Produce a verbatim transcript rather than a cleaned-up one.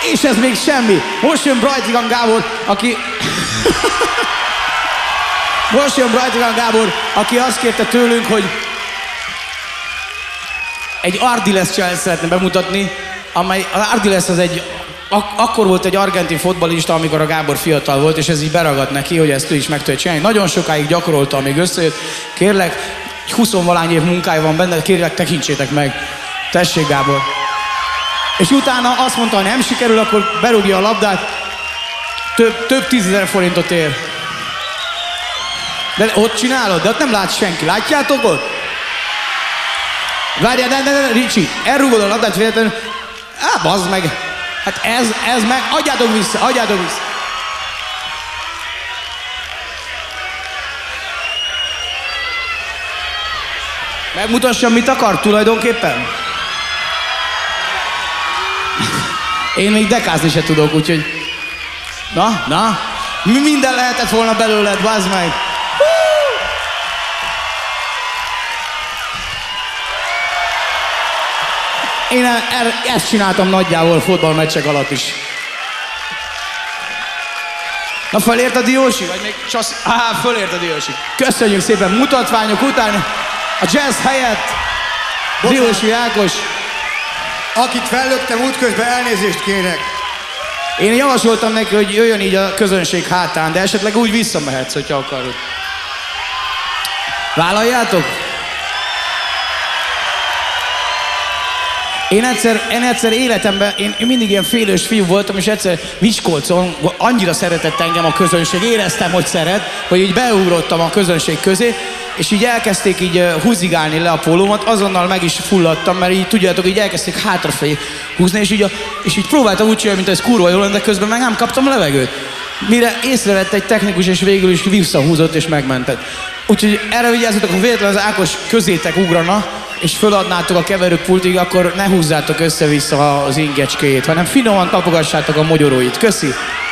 És ez még semmi. Most jön Brajtigan Gábor, aki... Most jön Brajtigan Gábor, aki azt kérte tőlünk, hogy egy Ardiles család szeretne bemutatni, amely az Ardiles az egy, ak akkor volt egy argentin fotbalista, amikor a Gábor fiatal volt, és ez így beragadt neki, hogy ezt ő is meg tudja csinálni. Nagyon sokáig gyakorolta, amíg összejött. Kérlek, huszonvalány év munkája van benne, kérlek, tekintsétek meg. Tessék, Gábor. És utána azt mondta, ha nem sikerül, akkor berúgja a labdát, több, több tízezer forintot ér. De ott csinálod? De ott nem lát senki. Látjátok ott? Várjál, de, de, de, Ricsi, elrúgod a labdát véletlenül. Á, bazd meg. Hát ez, ez meg, adjátok vissza, adjátok vissza. Megmutassam, mit akar tulajdonképpen? Én még dekázni se tudok, úgyhogy... Na, na, minden lehetett volna belőled, bazd meg. Én er, ezt csináltam nagyjából fotballmeccsek alatt is. Na, fölért a Diósi? Vagy még csasz... Á, fölért a Diósi. Köszönjük szépen, mutatványok után a jazz helyett Diósi Ákos. Akit fellöktem útközben, elnézést kérek. Én javasoltam neki, hogy jöjjön így a közönség hátán, de esetleg úgy visszamehetsz, hogyha akarod. Vállaljátok? Én egyszer, én egyszer életemben, én, én mindig ilyen félős fiú voltam, és egyszer Miskolcon annyira szeretett engem a közönség, éreztem, hogy szeret, hogy így beugrottam a közönség közé, és így elkezdték így uh, húzigálni le a pólómat, azonnal meg is fulladtam, mert így tudjátok, így elkezdték hátrafelé húzni, és így, a, és így próbáltam úgy csinálni, mint ez kurva jól, de közben meg nem kaptam levegőt. Mire észrevett egy technikus, és végül is visszahúzott és megmentett. Úgyhogy erre vigyázzatok, ha véletlenül az Ákos közétek ugrana, és föladnátok a keverőpultig, akkor ne húzzátok össze-vissza az ingecskéjét, hanem finoman tapogassátok a mogyoróit. Köszi!